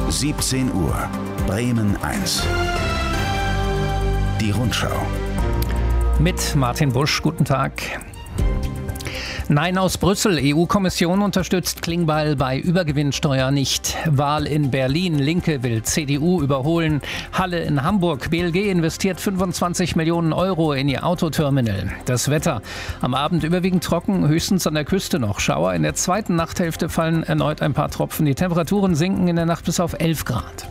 17 Uhr, Bremen 1. Die Rundschau. Mit Martin Busch, guten Tag. Nein aus Brüssel. EU-Kommission unterstützt Klingbeil bei Übergewinnsteuer nicht. Wahl in Berlin. Linke will CDU überholen. Halle in Hamburg. BLG investiert 25 Millionen Euro in ihr Autoterminal. Das Wetter. Am Abend überwiegend trocken, höchstens an der Küste noch Schauer. In der zweiten Nachthälfte fallen erneut ein paar Tropfen. Die Temperaturen sinken in der Nacht bis auf 11 Grad.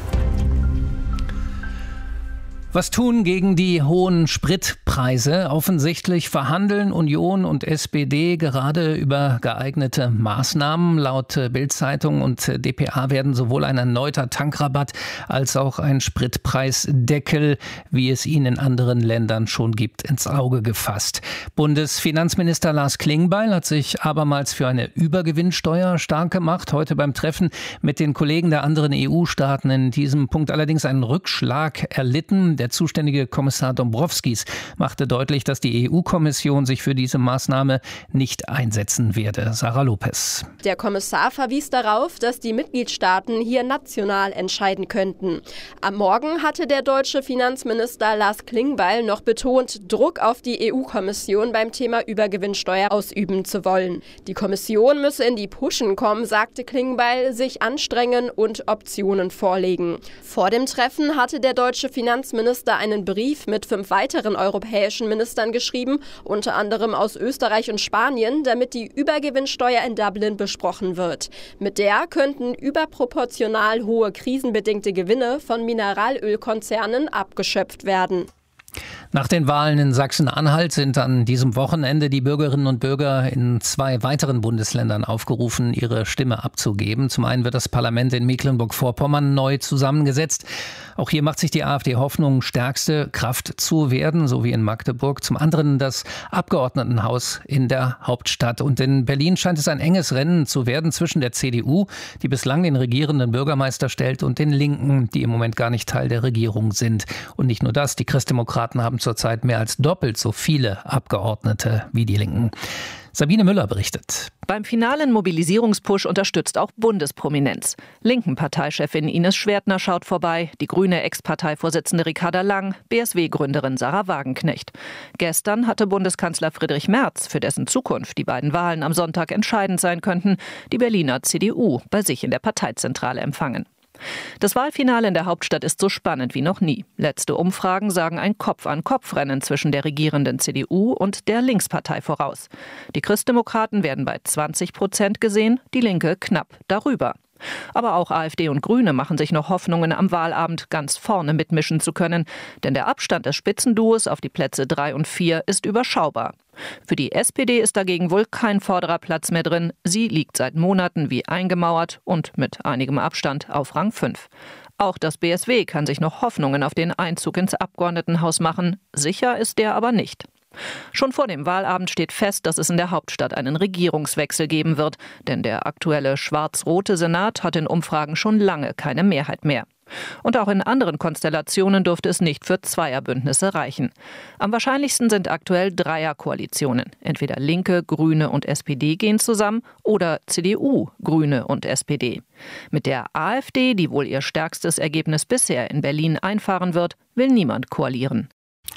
Was tun gegen die hohen Spritpreise? Offensichtlich verhandeln Union und SPD gerade über geeignete Maßnahmen. Laut Bild-Zeitung und dpa werden sowohl ein erneuter Tankrabatt als auch ein Spritpreisdeckel, wie es ihn in anderen Ländern schon gibt, ins Auge gefasst. Bundesfinanzminister Lars Klingbeil hat sich abermals für eine Übergewinnsteuer stark gemacht. Heute beim Treffen mit den Kollegen der anderen EU-Staaten in diesem Punkt allerdings einen Rückschlag erlitten. Der zuständige Kommissar Dombrovskis machte deutlich, dass die EU-Kommission sich für diese Maßnahme nicht einsetzen werde. Sarah Lopez. Der Kommissar verwies darauf, dass die Mitgliedstaaten hier national entscheiden könnten. Am Morgen hatte der deutsche Finanzminister Lars Klingbeil noch betont, Druck auf die EU-Kommission beim Thema Übergewinnsteuer ausüben zu wollen. Die Kommission müsse in die Puschen kommen, sagte Klingbeil, sich anstrengen und Optionen vorlegen. Vor dem Treffen hatte der deutsche Finanzminister einen Brief mit 5 weiteren europäischen Ministern geschrieben, unter anderem aus Österreich und Spanien, damit die Übergewinnsteuer in Dublin besprochen wird. Mit der könnten überproportional hohe krisenbedingte Gewinne von Mineralölkonzernen abgeschöpft werden. Nach den Wahlen in Sachsen-Anhalt sind an diesem Wochenende die Bürgerinnen und Bürger in 2 weiteren Bundesländern aufgerufen, ihre Stimme abzugeben. Zum einen wird das Parlament in Mecklenburg-Vorpommern neu zusammengesetzt. Auch hier macht sich die AfD Hoffnung, stärkste Kraft zu werden, so wie in Magdeburg. Zum anderen das Abgeordnetenhaus in der Hauptstadt. Und in Berlin scheint es ein enges Rennen zu werden zwischen der CDU, die bislang den regierenden Bürgermeister stellt, und den Linken, die im Moment gar nicht Teil der Regierung sind. Und nicht nur das, die Christdemokraten haben zurzeit mehr als doppelt so viele Abgeordnete wie die Linken. Sabine Müller berichtet. Beim finalen Mobilisierungspush unterstützt auch Bundesprominenz. Linken-Parteichefin Ines Schwertner schaut vorbei, die grüne Ex-Parteivorsitzende Ricarda Lang, BSW-Gründerin Sarah Wagenknecht. Gestern hatte Bundeskanzler Friedrich Merz, für dessen Zukunft die beiden Wahlen am Sonntag entscheidend sein könnten, die Berliner CDU bei sich in der Parteizentrale empfangen. Das Wahlfinale in der Hauptstadt ist so spannend wie noch nie. Letzte Umfragen sagen ein Kopf-an-Kopf-Rennen zwischen der regierenden CDU und der Linkspartei voraus. Die Christdemokraten werden bei 20% gesehen, die Linke knapp darüber. Aber auch AfD und Grüne machen sich noch Hoffnungen, am Wahlabend ganz vorne mitmischen zu können. Denn der Abstand des Spitzenduos auf die Plätze 3 und 4 ist überschaubar. Für die SPD ist dagegen wohl kein vorderer Platz mehr drin. Sie liegt seit Monaten wie eingemauert und mit einigem Abstand auf Rang 5. Auch das BSW kann sich noch Hoffnungen auf den Einzug ins Abgeordnetenhaus machen. Sicher ist der aber nicht. Schon vor dem Wahlabend steht fest, dass es in der Hauptstadt einen Regierungswechsel geben wird. Denn der aktuelle schwarz-rote Senat hat in Umfragen schon lange keine Mehrheit mehr. Und auch in anderen Konstellationen dürfte es nicht für Zweierbündnisse reichen. Am wahrscheinlichsten sind aktuell Dreierkoalitionen. Entweder Linke, Grüne und SPD gehen zusammen oder CDU, Grüne und SPD. Mit der AfD, die wohl ihr stärkstes Ergebnis bisher in Berlin einfahren wird, will niemand koalieren.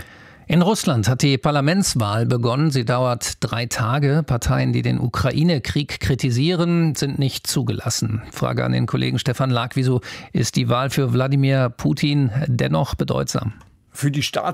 In Russland hat die Parlamentswahl begonnen. Sie dauert 3 Tage. Parteien, die den Ukraine-Krieg kritisieren, sind nicht zugelassen. Frage an den Kollegen Stefan Lag. Wieso ist die Wahl für Wladimir Putin dennoch bedeutsam? Für die